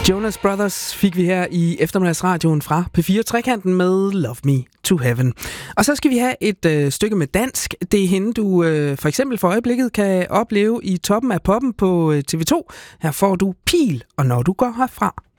Jonas Brothers fik vi her i eftermiddagsradioen fra P4 Trekanten med Love Me to Heaven. Og så skal vi have et stykke med dansk. Det er hende, du for eksempel for øjeblikket kan opleve i Toppen af Poppen på TV2. Her får du Pil, og når du går herfra.